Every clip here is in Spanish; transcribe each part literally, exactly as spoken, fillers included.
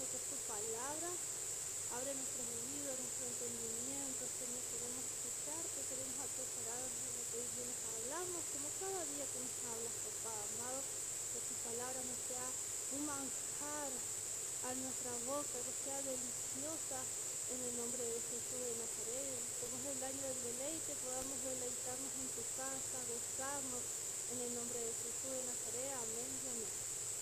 Señor, que es tu palabra. Abre nuestros oídos, nuestro entendimiento, Señor. Queremos escucharte, queremos atesorarnos en lo que hoy vienes a hablarnos, como cada día que nos hablas, papá amado. Que tu palabra nos sea un manjar a nuestra boca, que sea deliciosa en el nombre de Jesús de Nazaret. Como es el año del deleite, podamos deleitarnos en tu casa, gozarnos en el nombre de Jesús de Nazaret. Amén y amén.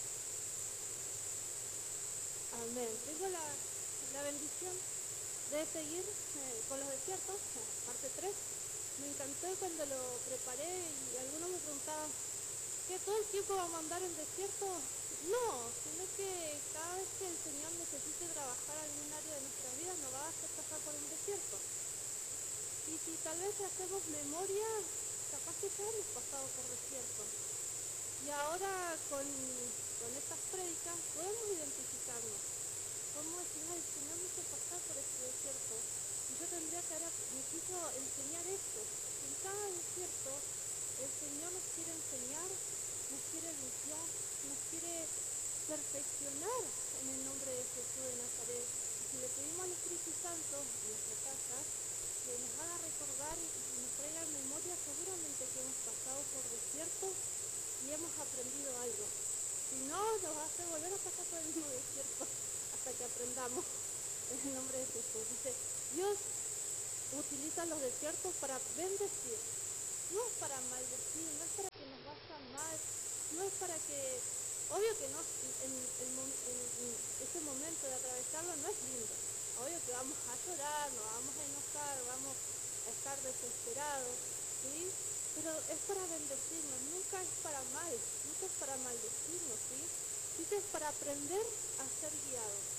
Amén. Tengo la, la bendición de seguir eh, con los desiertos, parte tres. Me encantó cuando lo preparé y algunos me preguntaban, ¿que todo el tiempo vamos a andar en desierto? No, sino que cada vez que el Señor necesite trabajar algún área de nuestra vida, nos va a hacer pasar por un desierto. Y si tal vez hacemos memoria, capaz que ya hemos pasado por desiertos. Y ahora con, con estas prédicas podemos identificarnos. Podemos decir, ay, el Señor me hizo pasar por este desierto. Y yo tendría que ahora, me quiso enseñar esto. Porque en cada desierto el Señor nos quiere enseñar, nos quiere limpiar, nos quiere perfeccionar en el nombre de Jesús de Nazaret. Y si le pedimos al Espíritu Santo en nuestra casa, que nos haga recordar y nos traiga en memoria, seguramente que hemos pasado por desiertos y hemos aprendido algo. Si no, nos va a hacer volver a pasar por el mismo desierto hasta que aprendamos en el nombre de Jesús. Dice, Dios utiliza los desiertos para bendecir, no es para maldecir, no es para que nos vaya mal, no es para que, obvio que no, en, en, en, en ese momento de atravesarlo no es lindo, obvio que vamos a llorar, nos vamos a enojar, vamos a estar desesperados, ¿sí? Pero es para bendecirnos, nunca es para mal, nunca es para maldecirnos, ¿sí? Dice, es para aprender a ser guiados.